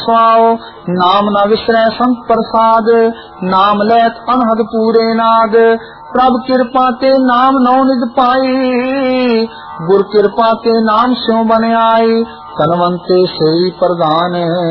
सुआओ। नाम न विसरै संत प्रसाद, नाम लैत अनहद पूरे नाद। प्रभ कृपा ते नाम नौ निज पाई, गुर कृपा ते नाम स्यों बन आई। तनवंते श्री प्रधान